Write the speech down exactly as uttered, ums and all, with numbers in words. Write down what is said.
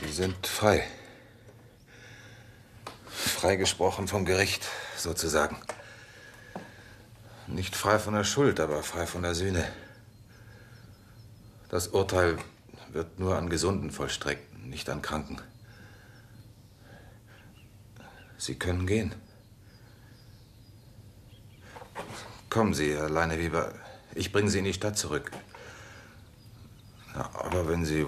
Sie sind frei. Freigesprochen vom Gericht, sozusagen. Nicht frei von der Schuld, aber frei von der Sühne. Das Urteil wird nur an Gesunden vollstreckt, nicht an Kranken. Sie können gehen. Kommen Sie, Herr Leineweber. Ich bringe Sie in die Stadt zurück. Ja, aber wenn Sie